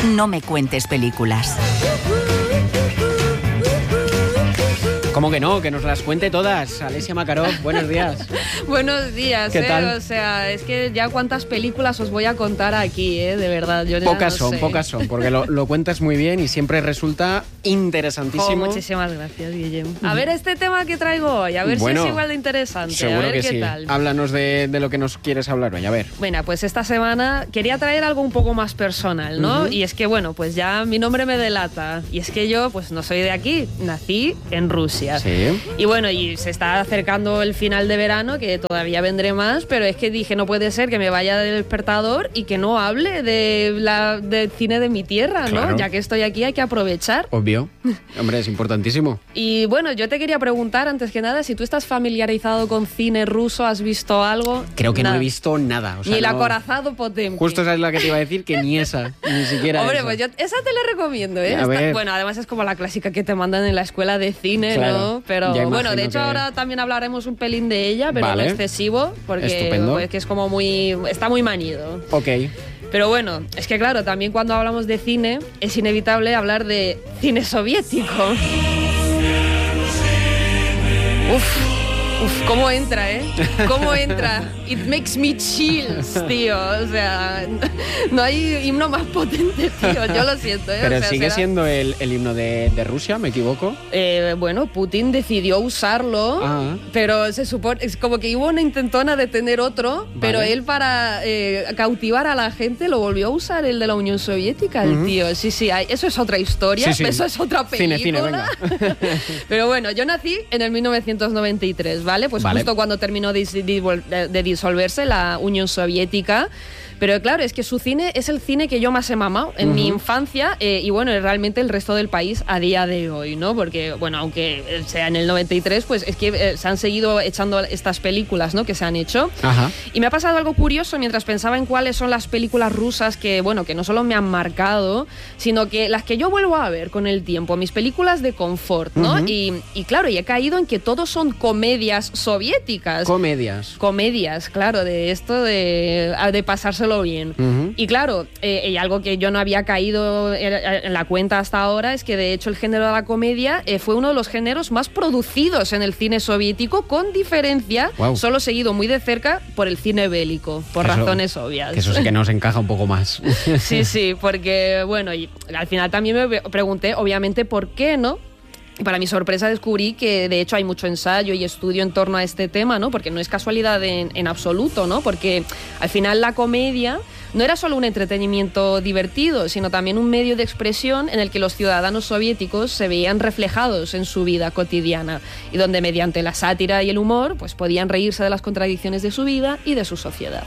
No me cuentes películas. ¿Cómo que no? Que nos las cuente todas. Alessia Makarov, buenos días. Buenos días, ¿Qué tal? O sea, es que ya cuántas películas os voy a contar aquí, de verdad. Yo Pocas no son, sé. pocas son, porque lo cuentas muy bien y siempre resulta interesantísimo. Muchísimas gracias, Guillem. A ver este tema que traigo hoy, a ver si es igual de interesante. Seguro a ver que qué sí. tal. Háblanos de lo que nos quieres hablar hoy, a ver. Bueno, pues esta semana quería traer algo un poco más personal, ¿no? Y es que, bueno, pues ya mi nombre me delata. Y es que yo, pues no soy de aquí, nací en Rusia. Sí. Y bueno, y se está acercando el final de verano, que todavía vendré más, pero es que dije, no puede ser que me vaya del despertador y que no hable del cine de mi tierra, Claro. ¿no? Ya que estoy aquí hay que aprovechar. Obvio. Hombre, es importantísimo. Y bueno, yo te quería preguntar, antes que nada, si tú estás familiarizado con cine ruso, ¿has visto algo? Creo que Nada. no he visto nada. O sea, Ni el no- acorazado Potemkin. Justo esa es la que te iba a decir, que ni esa, ni siquiera Hombre, esa. pues yo esa te la recomiendo, ¿eh? A ver. Bueno, además es como la clásica que te mandan en la escuela de cine, Claro, ¿no? Pero ya bueno, imagino de hecho que- ahora también hablaremos un pelín de ella, pero Vale. no excesivo, porque Estupendo. pues, que es como muy... está muy manido. Ok. Pero bueno, es que claro, también cuando hablamos de cine es inevitable hablar de cine soviético. Uf, cómo entra, ¿eh? Cómo entra. It makes me chills, tío. O sea, no hay himno más potente, tío. Yo lo siento, ¿eh? Pero O sea, sigue será- siendo el himno de Rusia, ¿me equivoco? Bueno, Putin decidió usarlo, Ah. pero se supone, es como que hubo una intentona de tener otro, pero él para cautivar a la gente lo volvió a usar, el de la Unión Soviética, el tío. Sí, sí, eso es otra historia, Sí, sí. eso es otra película. Cine, venga. Pero bueno, yo nací en el 1993, ¿vale? Pues Vale. justo cuando terminó de disolverse la Unión Soviética. Pero claro, es que su cine es el cine que yo más he mamado en mi infancia y bueno, realmente el resto del país a día de hoy, ¿no? Porque, bueno, aunque sea en el 93, pues es que se han seguido echando estas películas, ¿no? Que se han hecho. Ajá. Y me ha pasado algo curioso mientras pensaba en cuáles son las películas rusas que, bueno, que no solo me han marcado, sino que las que yo vuelvo a ver con el tiempo, mis películas de confort, ¿no? Y claro, y he caído en que todos son comedias soviéticas. Comedias, claro, de esto de pasárselo bien. Y claro, y algo que yo no había caído en la cuenta hasta ahora es que de hecho el género de la comedia fue uno de los géneros más producidos en el cine soviético, con diferencia, Guau. solo seguido muy de cerca por el cine bélico, por Eso- razones obvias. Que eso sí que nos encaja un poco más. Sí, sí, porque bueno, y al final también me pregunté, obviamente, por qué, ¿no? Y para mi sorpresa descubrí que de hecho hay mucho ensayo y estudio en torno a este tema, ¿no? Porque no es casualidad en absoluto, ¿no? Porque al final la comedia no era solo un entretenimiento divertido, sino también un medio de expresión en el que los ciudadanos soviéticos se veían reflejados en su vida cotidiana y donde mediante la sátira y el humor pues podían reírse de las contradicciones de su vida y de su sociedad.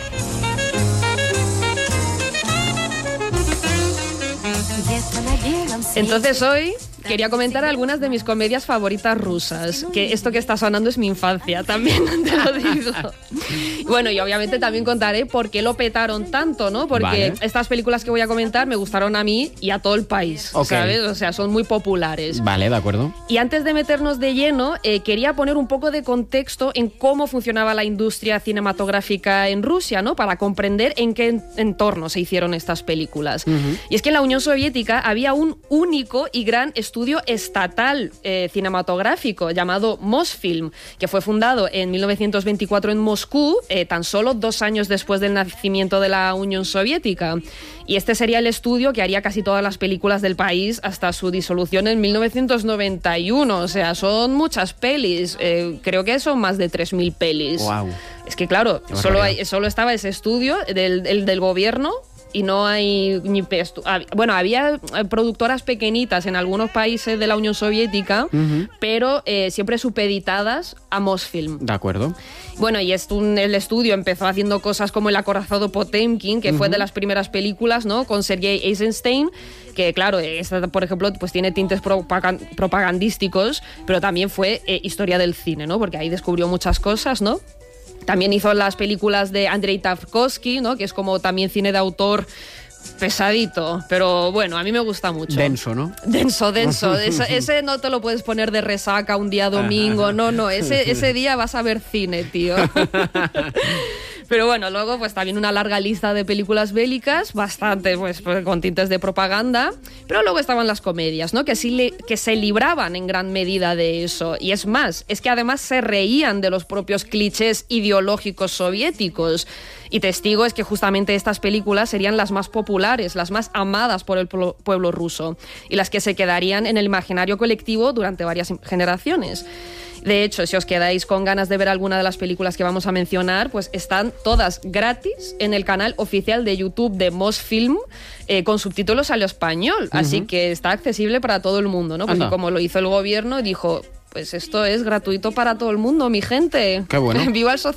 Entonces hoy quería comentar algunas de mis comedias favoritas rusas, que esto que está sonando es mi infancia, también te lo digo. Bueno, y obviamente también contaré por qué lo petaron tanto, ¿no? Porque Vale. estas películas que voy a comentar me gustaron a mí y a todo el país, Ok. ¿sabes? O sea, son muy populares. Vale, de acuerdo. Y antes de meternos de lleno, quería poner un poco de contexto en cómo funcionaba la industria cinematográfica en Rusia, ¿no? Para comprender en qué entorno se hicieron estas películas. Y es que en la Unión Soviética había un único y gran estudio estatal cinematográfico llamado Mosfilm, que fue fundado en 1924 en Moscú, tan solo 2 años después del nacimiento de la Unión Soviética. Y este sería el estudio que haría casi todas las películas del país hasta su disolución en 1991. O sea, son muchas pelis. Creo que son más de 3.000 pelis. Wow. Es que claro, Qué solo barbaridad. solo estaba ese estudio del gobierno. Y no hay ni bueno, había productoras pequeñitas en algunos países de la Unión Soviética, pero siempre supeditadas a Mosfilm. De acuerdo. Bueno, y el estudio empezó haciendo cosas como El acorazado Potemkin, que fue de las primeras películas, ¿no? Con Sergei Eisenstein, que claro, esta, por ejemplo, pues tiene tintes propagandísticos, pero también fue historia del cine, ¿no? Porque ahí descubrió muchas cosas, ¿no? También hizo las películas de Andrei Tarkovsky, ¿no? Que es como también cine de autor pesadito, pero bueno, a mí me gusta mucho. Denso, ¿no? Denso. Ese no te lo puedes poner de resaca un día domingo, no, ese día vas a ver cine, tío. Pero bueno, luego pues también una larga lista de películas bélicas, bastante pues con tintes de propaganda, pero luego estaban las comedias, ¿no? Que se libraban en gran medida de eso. Y es más, es que además se reían de los propios clichés ideológicos soviéticos. Y testigo es que justamente estas películas serían las más populares, las más amadas por el pueblo ruso y las que se quedarían en el imaginario colectivo durante varias generaciones. De hecho, si os quedáis con ganas de ver alguna de las películas que vamos a mencionar, pues están todas gratis en el canal oficial de YouTube de Mosfilm, con subtítulos al español. Así que está accesible para todo el mundo, ¿no? Porque como lo hizo el gobierno, dijo, pues esto es gratuito para todo el mundo, mi gente. Qué bueno. ¡Viva el socialismo!